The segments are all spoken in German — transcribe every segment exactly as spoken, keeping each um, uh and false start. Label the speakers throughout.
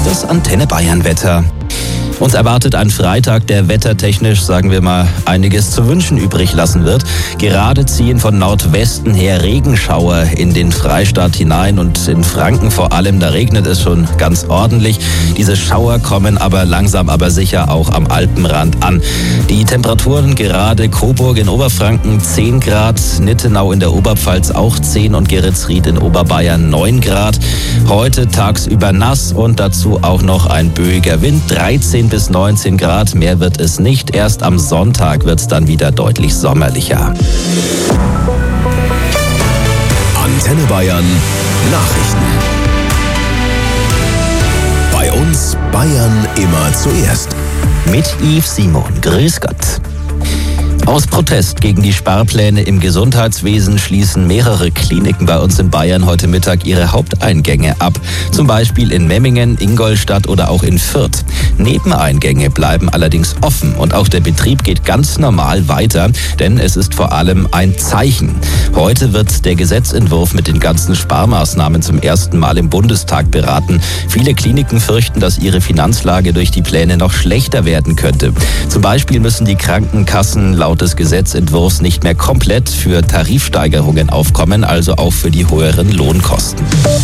Speaker 1: Das Antenne Bayern Wetter. Uns erwartet ein Freitag, der wettertechnisch, sagen wir mal, einiges zu wünschen übrig lassen wird. Gerade ziehen von Nordwesten her Regenschauer in den Freistaat hinein und in Franken vor allem, da regnet es schon ganz ordentlich. Diese Schauer kommen aber langsam, aber sicher auch am Alpenrand an. Die Temperaturen gerade Coburg in Oberfranken zehn Grad, Nittenau in der Oberpfalz auch zehn und Geretsried in Oberbayern neun Grad. Heute tagsüber nass und dazu auch noch ein böiger Wind, dreizehn bis neunzehn Grad, mehr wird es nicht. Erst am Sonntag wird es dann wieder deutlich sommerlicher.
Speaker 2: Antenne Bayern Nachrichten. Bei uns Bayern immer zuerst.
Speaker 1: Mit Yves Simon. Grüß Gott. Aus Protest gegen die Sparpläne im Gesundheitswesen schließen mehrere Kliniken bei uns in Bayern heute Mittag ihre Haupteingänge ab. Zum Beispiel in Memmingen, Ingolstadt oder auch in Fürth. Nebeneingänge bleiben allerdings offen und auch der Betrieb geht ganz normal weiter, denn es ist vor allem ein Zeichen. Heute wird der Gesetzentwurf mit den ganzen Sparmaßnahmen zum ersten Mal im Bundestag beraten. Viele Kliniken fürchten, dass ihre Finanzlage durch die Pläne noch schlechter werden könnte. Zum Beispiel müssen die Krankenkassen laut des Gesetzentwurfs nicht mehr komplett für Tarifsteigerungen aufkommen, also auch für die höheren Lohnkosten.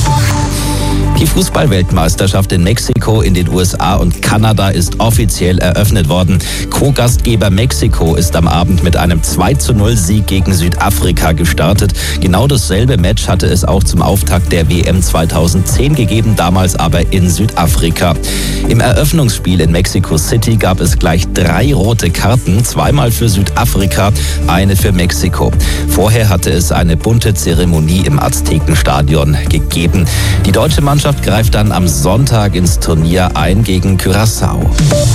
Speaker 1: Die Fußball-Weltmeisterschaft in Mexiko, in den U S A und Kanada ist offiziell eröffnet worden. Co-Gastgeber Mexiko ist am Abend mit einem zwei zu null Sieg gegen Südafrika gestartet. Genau dasselbe Match hatte es auch zum Auftakt der W M zweitausendzehn gegeben, damals aber in Südafrika. Im Eröffnungsspiel in Mexico City gab es gleich drei rote Karten, zweimal für Südafrika, eine für Mexiko. Vorher hatte es eine bunte Zeremonie im Aztekenstadion gegeben. Die deutsche Mannschaft greift dann am Sonntag ins Turnier ein gegen Curaçao.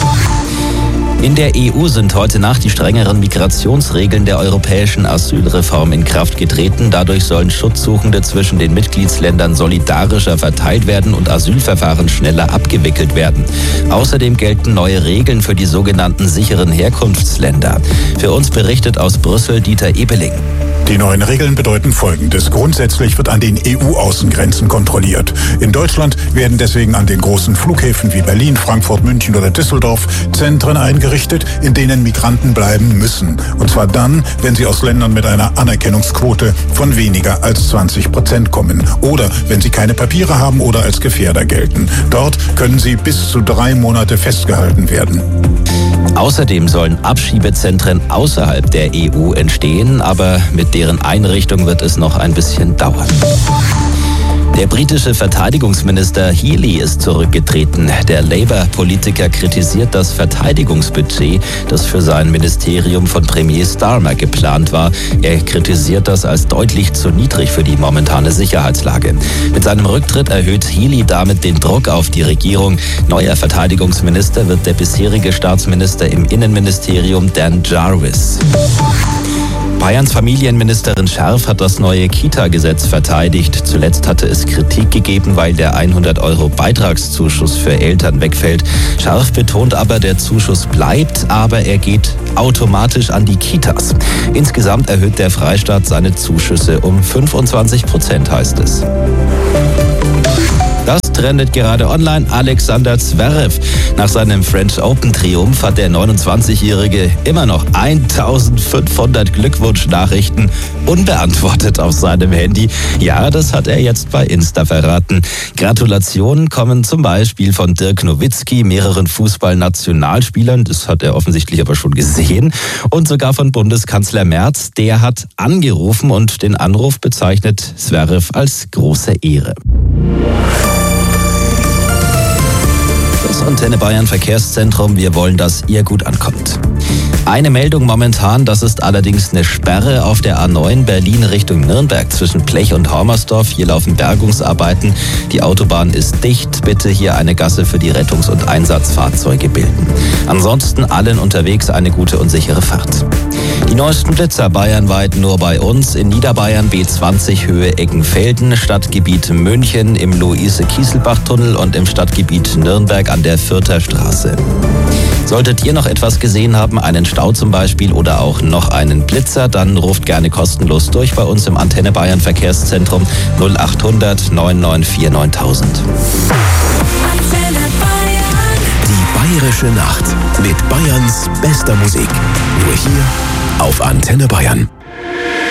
Speaker 1: In der E U sind heute Nacht die strengeren Migrationsregeln der europäischen Asylreform in Kraft getreten. Dadurch sollen Schutzsuchende zwischen den Mitgliedsländern solidarischer verteilt werden und Asylverfahren schneller abgewickelt werden. Außerdem gelten neue Regeln für die sogenannten sicheren Herkunftsländer. Für uns berichtet aus Brüssel Dieter Ebeling.
Speaker 3: Die neuen Regeln bedeuten Folgendes. Grundsätzlich wird an den E U-Außengrenzen kontrolliert. In Deutschland werden deswegen an den großen Flughäfen wie Berlin, Frankfurt, München oder Düsseldorf Zentren eingerichtet, in denen Migranten bleiben müssen. Und zwar dann, wenn sie aus Ländern mit einer Anerkennungsquote von weniger als zwanzig Prozent kommen. Oder wenn sie keine Papiere haben oder als Gefährder gelten. Dort können sie bis zu drei Monate festgehalten werden.
Speaker 1: Außerdem sollen Abschiebezentren außerhalb der E U entstehen, aber mit deren Einrichtung wird es noch ein bisschen dauern. Der britische Verteidigungsminister Healey ist zurückgetreten. Der Labour-Politiker kritisiert das Verteidigungsbudget, das für sein Ministerium von Premier Starmer geplant war. Er kritisiert das als deutlich zu niedrig für die momentane Sicherheitslage. Mit seinem Rücktritt erhöht Healey damit den Druck auf die Regierung. Neuer Verteidigungsminister wird der bisherige Staatsminister im Innenministerium Dan Jarvis. Bayerns Familienministerin Scherf hat das neue Kita-Gesetz verteidigt. Zuletzt hatte es Kritik gegeben, weil der hundert Euro Beitragszuschuss für Eltern wegfällt. Scherf betont aber, der Zuschuss bleibt, aber er geht automatisch an die Kitas. Insgesamt erhöht der Freistaat seine Zuschüsse um fünfundzwanzig Prozent, heißt es. Das trendet gerade online. Alexander Zverev. Nach seinem French Open Triumph hat der neunundzwanzigjährige immer noch eintausendfünfhundert Glückwunschnachrichten unbeantwortet auf seinem Handy. Ja, das hat er jetzt bei Insta verraten. Gratulationen kommen zum Beispiel von Dirk Nowitzki, mehreren Fußballnationalspielern, das hat er offensichtlich aber schon gesehen, und sogar von Bundeskanzler Merz. Der hat angerufen und den Anruf bezeichnet Zverev als große Ehre. Das Antenne Bayern Verkehrszentrum, wir wollen, dass ihr gut ankommt. Eine Meldung momentan, das ist allerdings eine Sperre auf der A neun Berlin Richtung Nürnberg zwischen Blech und Hormersdorf. Hier laufen Bergungsarbeiten. Die Autobahn ist dicht. Bitte hier eine Gasse für die Rettungs- und Einsatzfahrzeuge bilden. Ansonsten allen unterwegs eine gute und sichere Fahrt. Die neuesten Blitzer bayernweit nur bei uns. In Niederbayern B zwanzig Höhe Eggenfelden, Stadtgebiet München im Luise-Kieselbach-Tunnel und im Stadtgebiet Nürnberg an der Fürther Straße. Solltet ihr noch etwas gesehen haben, einen Stau zum Beispiel oder auch noch einen Blitzer, dann ruft gerne kostenlos durch bei uns im Antenne Bayern Verkehrszentrum null achthundert neun neun vier neuntausend. Antenne
Speaker 2: Magische Nacht mit Bayerns bester Musik. Nur hier auf Antenne Bayern.